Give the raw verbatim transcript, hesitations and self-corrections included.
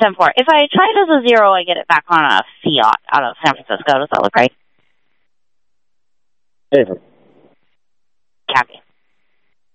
ten four. If I try it as a zero, I get it back on a Fiat out of San Francisco. Does that look right? Hey. Copy.